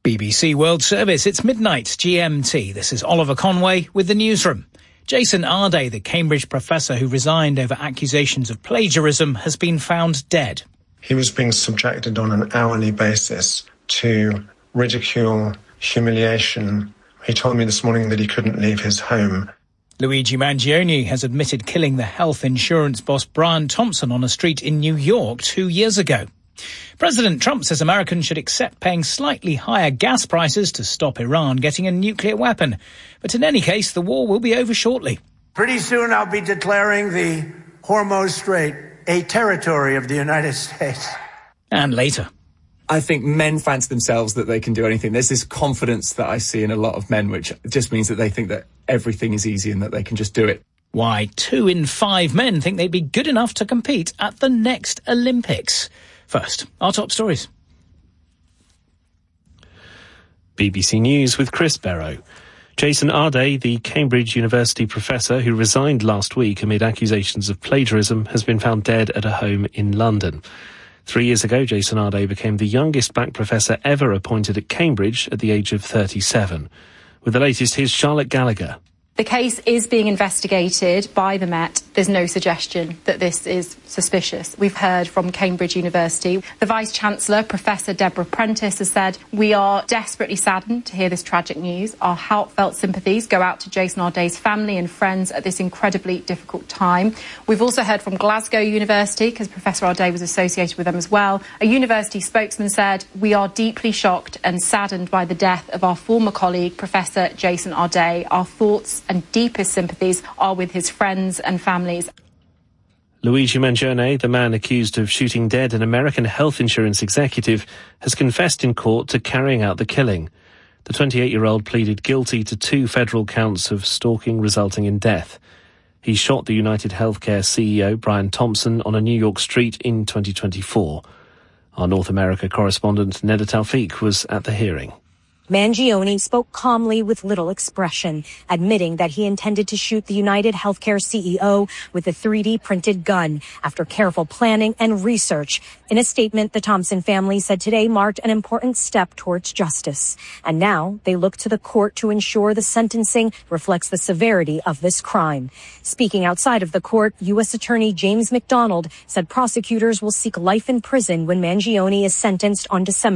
BBC World Service, it's midnight GMT. This is Oliver Conway with the newsroom. Jason Arday, the Cambridge professor who resigned over accusations of plagiarism, has been found dead. He was being subjected on an hourly basis to ridicule, humiliation. He told me this morning that he couldn't leave his home. Luigi Mangione has admitted killing the health insurance boss Brian Thompson on a street in New York 2 years ago. President Trump says Americans should accept paying slightly higher gas prices to stop Iran getting a nuclear weapon. But in any case, the war will be over shortly. Pretty soon I'll be declaring the Hormuz Strait a territory of the United States. And later. I think men fancy themselves that they can do anything. There's this confidence that I see in a lot of men, which just means that they think that everything is easy and that they can just do it. Why 2 in 5 men think they'd be good enough to compete at the next Olympics. First, our top stories. BBC News with Chris Barrow. Jason Arday, the Cambridge University professor who resigned last week amid accusations of plagiarism, has been found dead at a home in London. 3 years ago, Jason Arday became the youngest black professor ever appointed at Cambridge at the age of 37. With the latest, here's Charlotte Gallagher. The case is being investigated by the Met. There's no suggestion that this is suspicious. We've heard from Cambridge University. The Vice-Chancellor, Professor Deborah Prentice, has said, "We are desperately saddened to hear this tragic news. Our heartfelt sympathies go out to Jason Arday's family and friends at this incredibly difficult time." We've also heard from Glasgow University, because Professor Arday was associated with them as well. A university spokesman said, "We are deeply shocked and saddened by the death of our former colleague, Professor Jason Arday. Our thoughts and deepest sympathies are with his friends and families." Luigi Mangione, the man accused of shooting dead an American health insurance executive, has confessed in court to carrying out the killing. The 28-year-old pleaded guilty to 2 federal counts of stalking resulting in death. He shot the United Healthcare CEO, Brian Thompson, on a New York street in 2024. Our North America correspondent, Neda Tawfiq, was at the hearing. Mangione spoke calmly with little expression, admitting that he intended to shoot the United Healthcare CEO with a 3D printed gun after careful planning and research. In a statement, the Thompson family said today marked an important step towards justice. And now they look to the court to ensure the sentencing reflects the severity of this crime. Speaking outside of the court, U.S. Attorney James McDonald said prosecutors will seek life in prison when Mangione is sentenced on December